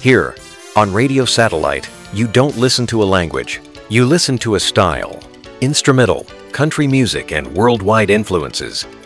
Here, on Radio Satellite, you don't listen to a language, you listen to a style. Instrumental, country music, and worldwide influences